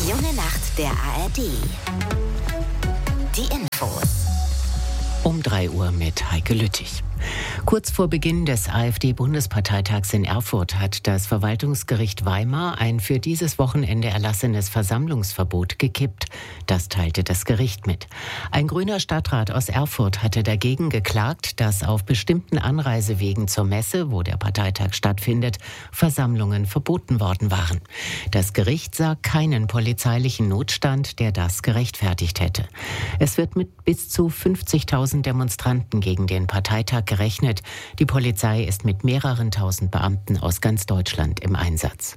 junge Nacht der ARD. Die Infos. Um 3 Uhr mit Heike Lüttich. Kurz vor Beginn des AfD-Bundesparteitags in Erfurt hat das Verwaltungsgericht Weimar ein für dieses Wochenende erlassenes Versammlungsverbot gekippt. Das teilte das Gericht mit. Ein grüner Stadtrat aus Erfurt hatte dagegen geklagt, dass auf bestimmten Anreisewegen zur Messe, wo der Parteitag stattfindet, Versammlungen verboten worden waren. Das Gericht sah keinen polizeilichen Notstand, der das gerechtfertigt hätte. Es wird mit bis zu 50.000 Demonstranten gegen den Parteitag gerechnet. Die Polizei ist mit mehreren tausend Beamten aus ganz Deutschland im Einsatz.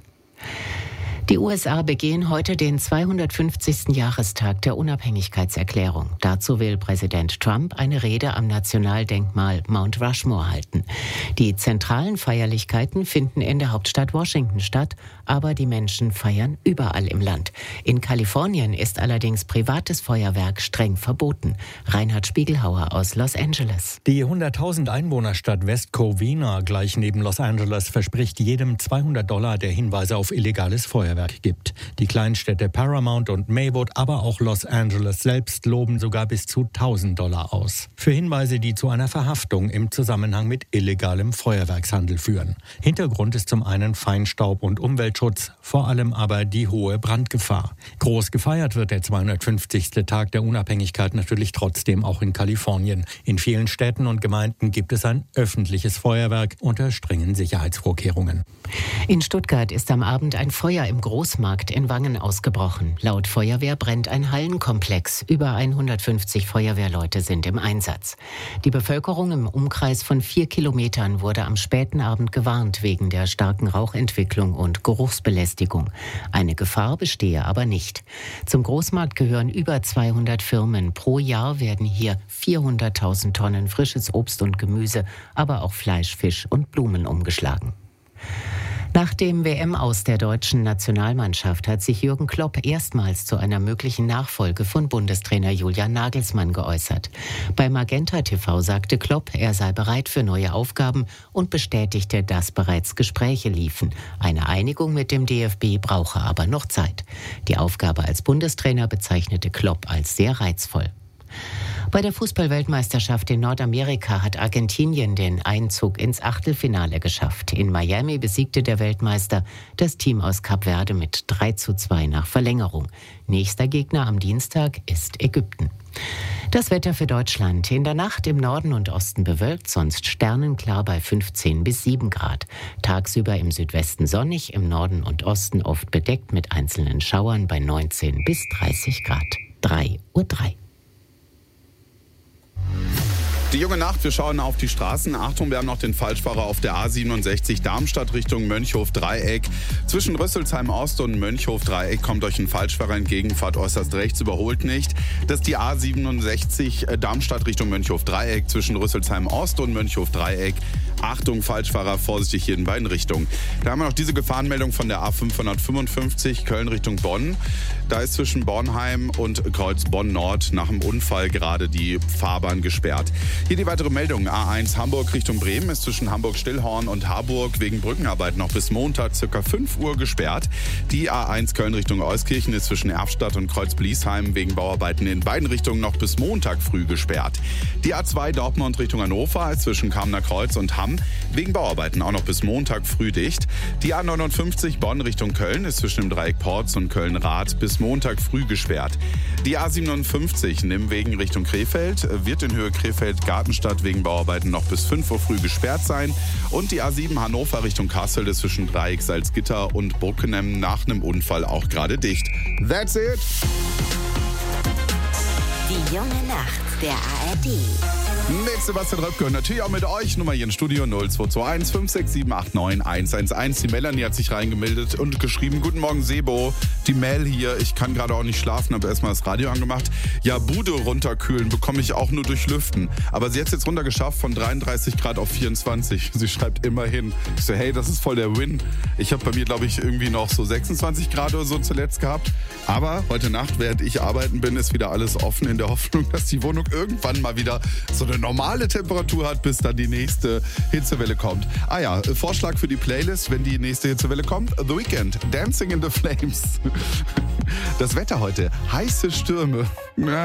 Die USA begehen heute den 250. Jahrestag der Unabhängigkeitserklärung. Dazu will Präsident Trump eine Rede am Nationaldenkmal Mount Rushmore halten. Die zentralen Feierlichkeiten finden in der Hauptstadt Washington statt, aber die Menschen feiern überall im Land. In Kalifornien ist allerdings privates Feuerwerk streng verboten. Reinhard Spiegelhauer aus Los Angeles. Die 100.000 Einwohnerstadt West Covina, gleich neben Los Angeles, verspricht jedem $200, der Hinweise auf illegales Feuerwerk gibt. Die Kleinstädte Paramount und Maywood, aber auch Los Angeles selbst loben sogar bis zu $1.000 aus. Für Hinweise, die zu einer Verhaftung im Zusammenhang mit illegalem Feuerwerkshandel führen. Hintergrund ist zum einen Feinstaub- und Umweltschutz, vor allem aber die hohe Brandgefahr. Groß gefeiert wird der 250. Tag der Unabhängigkeit natürlich trotzdem auch in Kalifornien. In vielen Städten und Gemeinden gibt es ein öffentliches Feuerwerk unter strengen Sicherheitsvorkehrungen. In Stuttgart ist am Abend ein Feuer im Großmarkt in Wangen ausgebrochen. Laut Feuerwehr brennt ein Hallenkomplex. Über 150 Feuerwehrleute sind im Einsatz. Die Bevölkerung im Umkreis von 4 Kilometern wurde am späten Abend gewarnt wegen der starken Rauchentwicklung und Geruchsbelästigung. Eine Gefahr bestehe aber nicht. Zum Großmarkt gehören über 200 Firmen. Pro Jahr werden hier 400.000 Tonnen frisches Obst und Gemüse, aber auch Fleisch, Fisch und Blumen umgeschlagen. Nach dem WM-Aus der deutschen Nationalmannschaft hat sich Jürgen Klopp erstmals zu einer möglichen Nachfolge von Bundestrainer Julian Nagelsmann geäußert. Bei Magenta TV sagte Klopp, er sei bereit für neue Aufgaben und bestätigte, dass bereits Gespräche liefen. Eine Einigung mit dem DFB brauche aber noch Zeit. Die Aufgabe als Bundestrainer bezeichnete Klopp als sehr reizvoll. Bei der Fußball-Weltmeisterschaft in Nordamerika hat Argentinien den Einzug ins Achtelfinale geschafft. In Miami besiegte der Weltmeister das Team aus Kap Verde mit 3:2 nach Verlängerung. Nächster Gegner am Dienstag ist Ägypten. Das Wetter für Deutschland. In der Nacht im Norden und Osten bewölkt, sonst sternenklar bei 15 bis 7 Grad. Tagsüber im Südwesten sonnig, im Norden und Osten oft bedeckt mit einzelnen Schauern bei 19 bis 30 Grad. 3:03 Uhr. Die junge Nacht, wir schauen auf die Straßen. Achtung, wir haben noch den Falschfahrer auf der A67 Darmstadt Richtung Mönchhof-Dreieck. Zwischen Rüsselsheim Ost und Mönchhof-Dreieck kommt euch ein Falschfahrer entgegen, fahrt äußerst rechts, überholt nicht. Das ist die A67 Darmstadt Richtung Mönchhof-Dreieck zwischen Rüsselsheim Ost und Mönchhof-Dreieck. Achtung, Falschfahrer, vorsichtig hier in beiden Richtungen. Da haben wir noch diese Gefahrenmeldung von der A555 Köln Richtung Bonn. Da ist zwischen Bornheim und Kreuz Bonn-Nord nach dem Unfall gerade die Fahrbahn gesperrt. Hier die weitere Meldung. A1 Hamburg Richtung Bremen ist zwischen Hamburg-Stillhorn und Harburg wegen Brückenarbeit noch bis Montag ca. 5 Uhr gesperrt. Die A1 Köln Richtung Euskirchen ist zwischen Erftstadt und Kreuz-Bliesheim wegen Bauarbeiten in beiden Richtungen noch bis Montag früh gesperrt. Die A2 Dortmund Richtung Hannover ist zwischen Kamener Kreuz und Hamm wegen Bauarbeiten auch noch bis Montag früh dicht. Die A59 Bonn Richtung Köln ist zwischen dem Dreieck Porz und Köln-Rath bis Montag früh gesperrt. Die A57 Nimwegen Richtung Krefeld wird in Höhe Krefeld-Gartenstadt wegen Bauarbeiten noch bis 5 Uhr früh gesperrt sein. Und die A7 Hannover Richtung Kassel ist zwischen Dreieck Salzgitter und Burkenem nach einem Unfall auch gerade dicht. That's it! Die junge Nacht der ARD. Mit Sebastian Röpke und natürlich auch mit euch. Nummer hier im Studio 0221 56789 111. Die Melanie hat sich reingemeldet und geschrieben: Guten Morgen Sebo, die Mel hier. Ich kann gerade auch nicht schlafen, habe erstmal das Radio angemacht. Ja, Bude runterkühlen bekomme ich auch nur durch Lüften. Aber sie hat es jetzt runtergeschafft von 33 Grad auf 24. Sie schreibt immerhin. Ich so, hey, das ist voll der Win. Ich habe bei mir, glaube ich, irgendwie noch so 26 Grad oder so zuletzt gehabt. Aber heute Nacht, während ich arbeiten bin, ist wieder alles offen in der Hoffnung, dass die Wohnung irgendwann mal wieder so eine eine normale Temperatur hat, bis dann die nächste Hitzewelle kommt. Ah ja, Vorschlag für die Playlist, wenn die nächste Hitzewelle kommt. The Weeknd, Dancing in the Flames. Das Wetter heute, heiße Stürme.